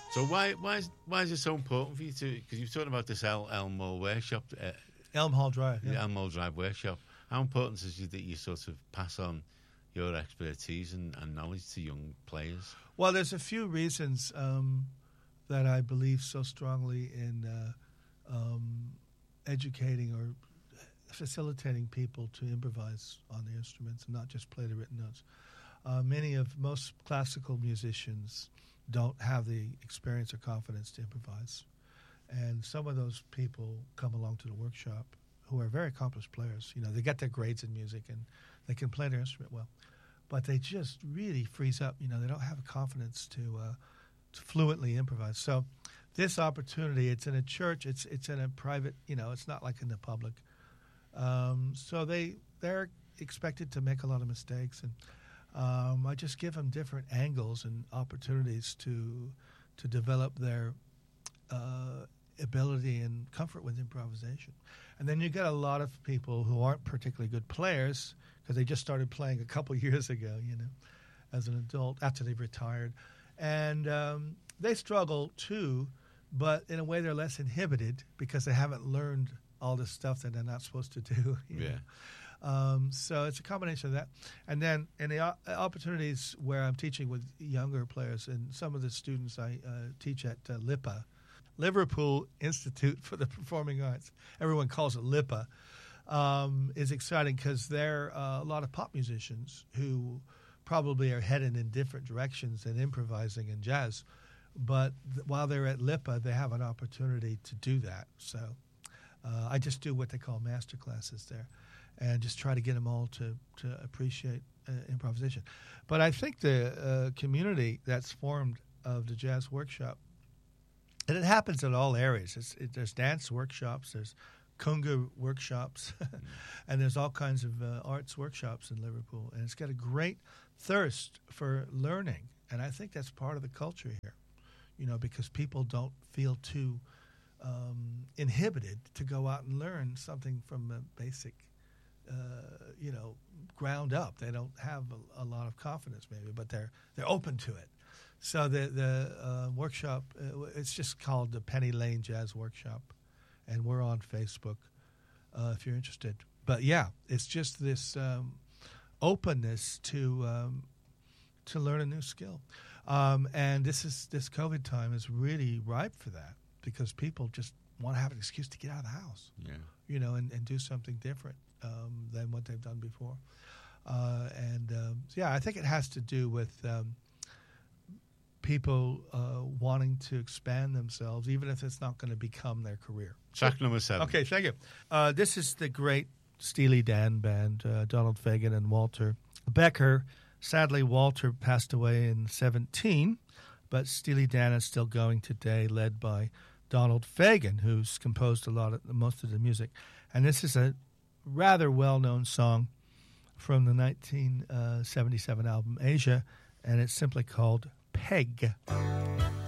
So why is it so important for you to? Because you're talking about this Elmore workshop, Elm Hall Drive. the Yeah. Elmore Drive workshop. How important is it that you sort of pass on your expertise and knowledge to young players? Well, there's a few reasons that I believe so strongly in educating or facilitating people to improvise on the instruments and not just play the written notes. Most classical musicians don't have the experience or confidence to improvise. And some of those people come along to the workshop who are very accomplished players. You know, they get their grades in music and they can play their instrument well. But they just really freeze up. You know, they don't have the confidence to fluently improvise. So this opportunity, it's in a church, it's in a private, you know, it's not like in the public. So they're expected to make a lot of mistakes. And I just give them different angles and opportunities to develop their ability and comfort with improvisation. And then you get a lot of people who aren't particularly good players because they just started playing a couple years ago, you know, as an adult after they've retired. And they struggle too, but in a way they're less inhibited because they haven't learned all this stuff that they're not supposed to do. You know? So it's a combination of that. And then in the opportunities where I'm teaching with younger players, and some of the students I teach at LIPA, Liverpool Institute for the Performing Arts, everyone calls it LIPA, is exciting because they're a lot of pop musicians who probably are headed in different directions than improvising and jazz. But while they're at LIPA, they have an opportunity to do that. So I just do what they call master classes there and just try to get them all to appreciate improvisation. But I think the community that's formed of the Jazz Workshop, and it happens in all areas. There's dance workshops, there's conga workshops, and there's all kinds of arts workshops in Liverpool. And it's got a great thirst for learning. And I think that's part of the culture here, you know, because people don't feel too inhibited to go out and learn something from a basic, you know, ground up. They don't have a lot of confidence maybe, but they're open to it. So the workshop, it's just called the Penny Lane Jazz Workshop, and we're on Facebook if you're interested. But yeah, it's just this openness to learn a new skill, and this COVID time is really ripe for that because people just want to have an excuse to get out of the house, you know, and do something different than what they've done before. Yeah, I think it has to do with people wanting to expand themselves, even if it's not going to become their career. Track number 7. Okay, thank you. This is the great Steely Dan band, Donald Fagen and Walter Becker. Sadly, Walter passed away in 2017, but Steely Dan is still going today, led by Donald Fagen, who's composed most of the music. And this is a rather well-known song from the 1977 album Asia, and it's simply called Peg.